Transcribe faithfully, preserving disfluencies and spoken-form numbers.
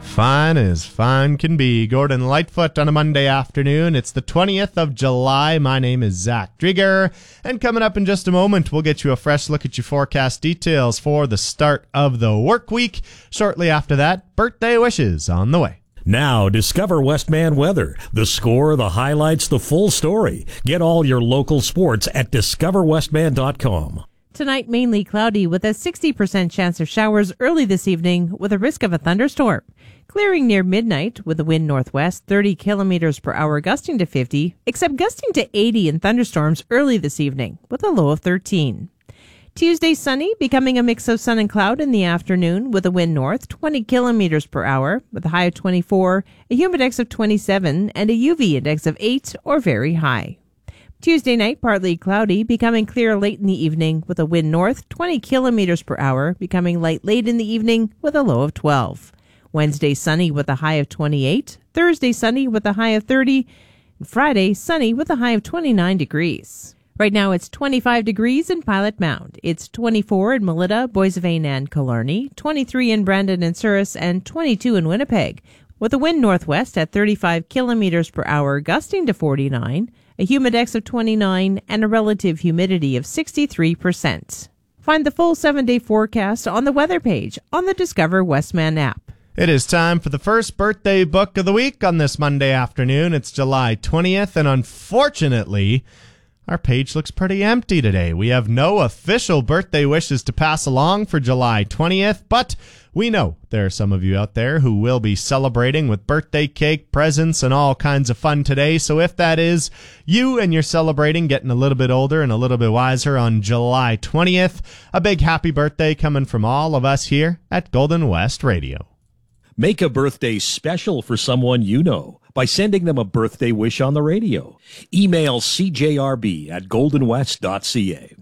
Fine as fine can be. Gordon Lightfoot on a Monday afternoon. It's the twentieth of July. My name is Zach Drieger. And coming up in just a moment, we'll get you a fresh look at your forecast details for the start of the work week. Shortly after that, birthday wishes on the way. Now, discover Westman weather. The score, the highlights, the full story. Get all your local sports at discover westman dot com. Tonight, mainly cloudy with a sixty percent chance of showers early this evening with a risk of a thunderstorm. Clearing near midnight with a wind northwest, thirty kilometers per hour gusting to fifty, except gusting to eighty in thunderstorms early this evening with a low of thirteen. Tuesday, sunny, becoming a mix of sun and cloud in the afternoon with a wind north, twenty kilometers per hour with a high of twenty-four, a humidex of twenty-seven, and a U V index of eight or very high. Tuesday night, partly cloudy, becoming clear late in the evening with a wind north, twenty kilometers per hour, becoming light late in the evening with a low of twelve. Wednesday, sunny with a high of twenty-eight. Thursday, sunny with a high of thirty. And Friday, sunny with a high of twenty-nine degrees. Right now, it's twenty-five degrees in Pilot Mound. It's twenty-four in Melita, Boissevain, and Killarney, twenty-three in Brandon and Souris, and twenty-two in Winnipeg, with a wind northwest at thirty-five kilometers per hour, gusting to forty-nine, a humidex of twenty-nine, and a relative humidity of sixty-three percent. Find the full seven-day forecast on the weather page on the Discover Westman app. It is time for the first birthday book of the week on this Monday afternoon. It's July twentieth, and unfortunately, our page looks pretty empty today. We have no official birthday wishes to pass along for July twentieth, but we know there are some of you out there who will be celebrating with birthday cake, presents, and all kinds of fun today. So if that is you and you're celebrating getting a little bit older and a little bit wiser on July twentieth, a big happy birthday coming from all of us here at Golden West Radio. Make a birthday special for someone you know by sending them a birthday wish on the radio. Email c j r b at golden west dot c a.